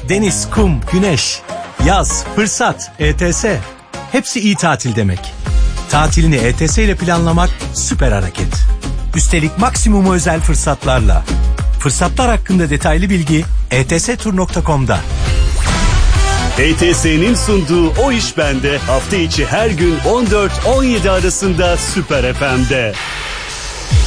Deniz, kum, güneş, yaz, fırsat, ETS. Hepsi iyi tatil demek. Tatilini ETS ile planlamak süper hareket. Üstelik maksimum özel fırsatlarla. Fırsatlar hakkında detaylı bilgi etstur.com'da. ETS'nin sunduğu O İş Bende hafta içi her gün 14-17 arasında Süper FM'de.